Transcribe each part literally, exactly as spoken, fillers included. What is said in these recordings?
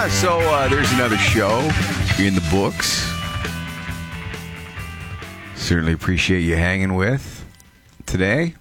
Yeah, so uh, there's another show in the books. Certainly appreciate you hanging with today.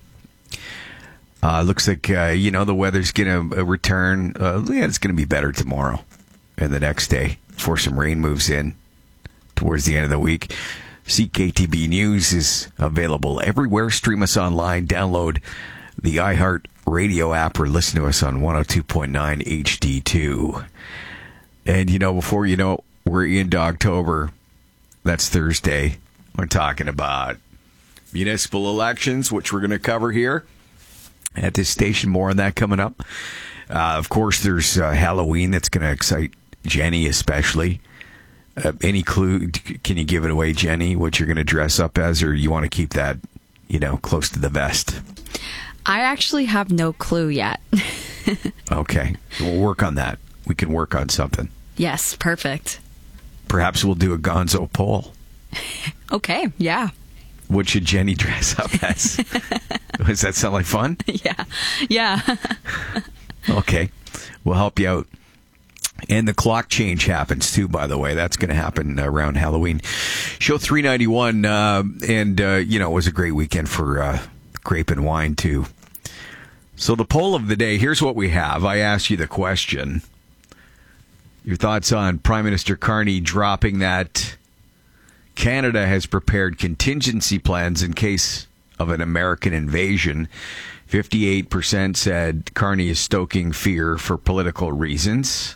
Uh, looks like, uh, you know, the weather's going to return. Uh, yeah, it's going to be better tomorrow and the next day before some rain moves in towards the end of the week. C K T B News is available everywhere. Stream us online. Download the iHeart Radio app or listen to us on one oh two point nine H D two. And, you know, before you know, we're into October. That's Thursday. We're talking about municipal elections, which we're going to cover here at this station. More on that coming up. Uh, of course, there's uh, Halloween that's going to excite Jenny especially. Uh, any clue? Can you give it away, Jenny, what you're going to dress up as, or you want to keep that, you know, close to the vest? I actually have no clue yet. Okay. We'll work on that. We can work on something. Yes, perfect. Perhaps we'll do a gonzo poll. Okay, yeah. What should Jenny dress up as? Does that sound like fun? Yeah, yeah. Okay. We'll help you out. And the clock change happens, too, by the way. That's going to happen around Halloween. Show three ninety-one, uh, and, uh, you know, it was a great weekend for uh, grape and wine, too. So the poll of the day, here's what we have. I asked you the question. Your thoughts on Prime Minister Carney dropping that Canada has prepared contingency plans in case of an American invasion. fifty-eight percent said Carney is stoking fear for political reasons.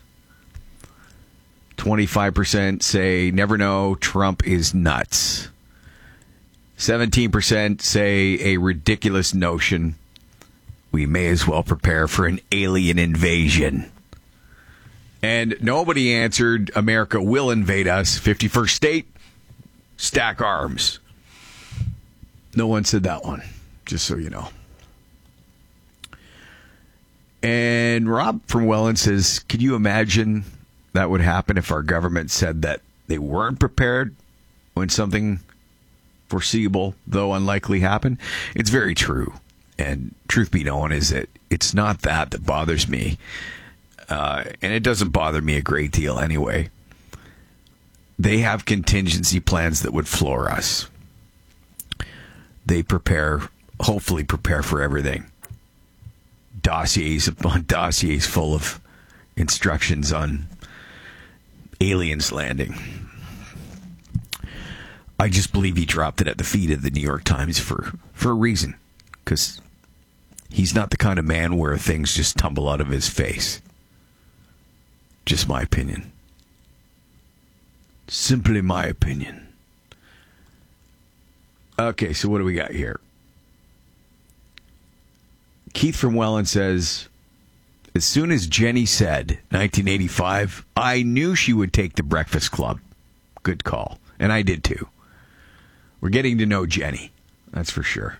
twenty-five percent say never know, Trump is nuts. seventeen percent say a ridiculous notion. We may as well prepare for an alien invasion. And nobody answered America will invade us. fifty-first state, stack arms. No one said that one, just so you know. And Rob from Welland says, could you imagine that would happen if our government said that they weren't prepared when something foreseeable, though unlikely, happened? It's very true. And truth be known is that it's not that that bothers me. Uh, and it doesn't bother me a great deal anyway. They have contingency plans that would floor us. They prepare, hopefully prepare for everything. Dossiers upon dossiers full of instructions on aliens landing. I just believe he dropped it at the feet of the New York Times for, for a reason. Because he's not the kind of man where things just tumble out of his face. Just my opinion. Simply my opinion. Okay, so what do we got here? Keith from Welland says, as soon as Jenny said nineteen eighty-five, I knew she would take the Breakfast Club. Good call. And I did too. We're getting to know Jenny. That's for sure.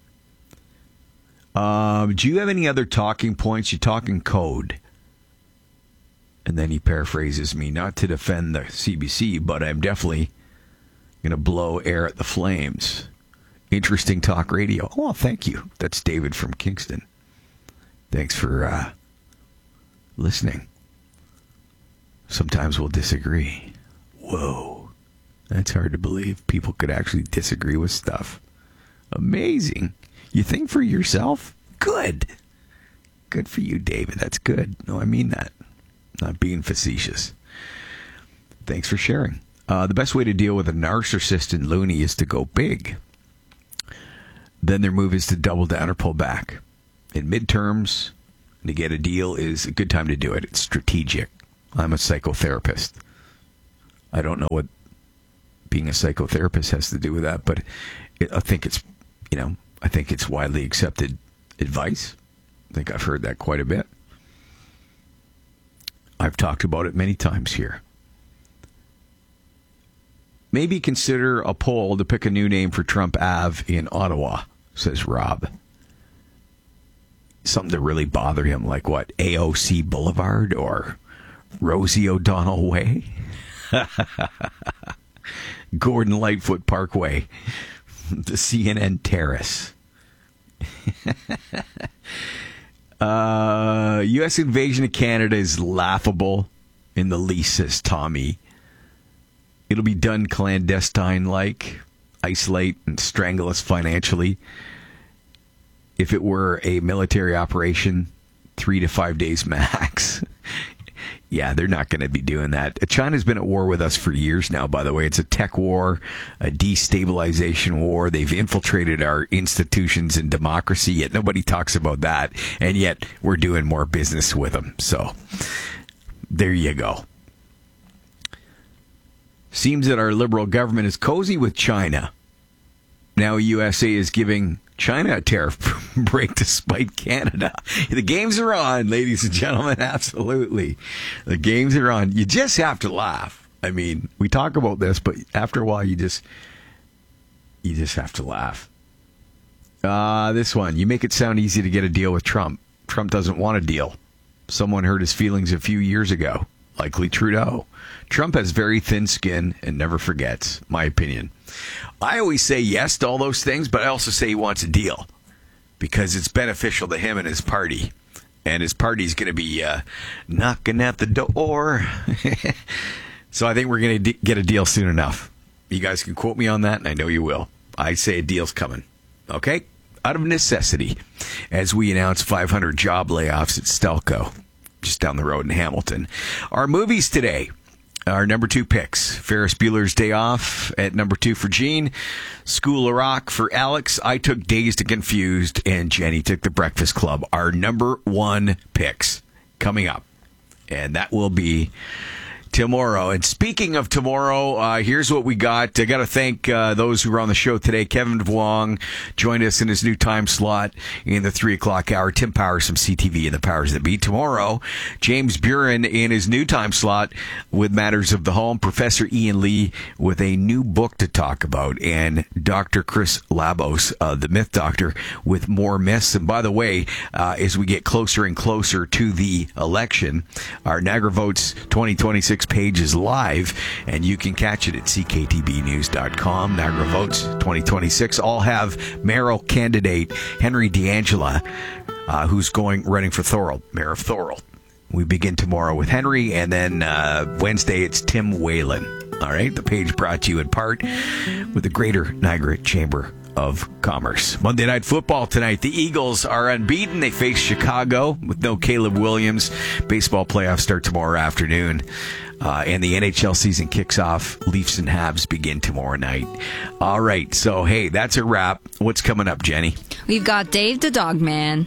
Um, do you have any other talking points? You're talking code. And then he paraphrases me, not to defend the C B C, but I'm definitely going to blow air at the flames. Interesting talk radio. Oh, thank you. That's David from Kingston. Thanks for uh, listening. Sometimes we'll disagree. Whoa. That's hard to believe. People could actually disagree with stuff. Amazing. You think for yourself? Good. Good for you, David. That's good. No, I mean that. Not being facetious. Thanks for sharing. Uh, the best way to deal with a narcissist and loony is to go big. Then their move is to double down or pull back. In midterms, to get a deal is a good time to do it. It's strategic. I'm a psychotherapist. I don't know what being a psychotherapist has to do with that, but it, I think it's, you know, I think it's widely accepted advice. I think I've heard that quite a bit. I've talked about it many times here. Maybe consider a poll to pick a new name for Trump Ave in Ottawa, says Rob. Something to really bother him, like what, A O C Boulevard or Rosie O'Donnell Way? Gordon Lightfoot Parkway, the C N N Terrace. uh, U S invasion of Canada is laughable in the least, says Tommy. It'll be done clandestine-like, isolate and strangle us financially. If it were a military operation, three to five days max. Yeah, they're not going to be doing that. China's been at war with us for years now, by the way. It's a tech war, a destabilization war. They've infiltrated our institutions and democracy, yet nobody talks about that. And yet we're doing more business with them. So there you go. Seems that our liberal government is cozy with China. Now U S A is giving China a tariff break to spite Canada. The games are on, ladies and gentlemen. Absolutely. The games are on. You just have to laugh. I mean, we talk about this, but after a while, you just, you just have to laugh. Uh, this one. You make it sound easy to get a deal with Trump. Trump doesn't want a deal. Someone hurt his feelings a few years ago. Likely Trudeau. Trump has very thin skin and never forgets, my opinion. I always say yes to all those things, but I also say he wants a deal because it's beneficial to him and his party. And his party's going to be uh, knocking at the door. So I think we're going to de- get a deal soon enough. You guys can quote me on that, and I know you will. I say a deal's coming. Okay? Out of necessity, as we announce five hundred job layoffs at Stelco, just down the road in Hamilton. Our movies today. Our number two picks. Ferris Bueller's Day Off at number two for Gene. School of Rock for Alex. I took Dazed and Confused, and Jenny took The Breakfast Club. Our number one picks coming up. And that will be tomorrow. And speaking of tomorrow, uh, here's what we got. I got to thank uh, those who were on the show today. Kevin Vuong joined us in his new time slot in the three o'clock hour. Tim Powers from C T V and the Powers That Be. Tomorrow, James Buren in his new time slot with Matters of the Home. Professor Ian Lee with a new book to talk about. And Doctor Chris Labos, uh, the Myth Doctor, with more myths. And by the way, uh, as we get closer and closer to the election, our Niagara Votes twenty twenty-six page is live, and you can catch it at c k t b news dot com. Niagara Votes twenty twenty-six all have mayoral candidate Henry D'Angela, uh, who's going running for Thorold, Mayor of Thorold. We begin tomorrow with Henry, and then uh, Wednesday it's Tim Whalen. All right, the page brought to you in part with the Greater Niagara Chamber of Commerce. Monday Night Football tonight. The Eagles are unbeaten. They face Chicago with no Caleb Williams. Baseball playoffs start tomorrow afternoon. Uh, and the N H L season kicks off. Leafs and Habs begin tomorrow night. All right. So, hey, that's a wrap. What's coming up, Jenny? We've got Dave the Dog Man.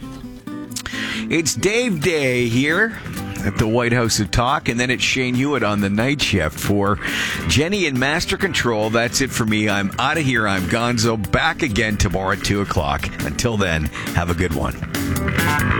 It's Dave Day here at the White House of Talk, and then it's Shane Hewitt on the night shift for Jenny in Master Control. That's it for me. I'm out of here. I'm Gonzo. Back again tomorrow at two o'clock. Until then, have a good one.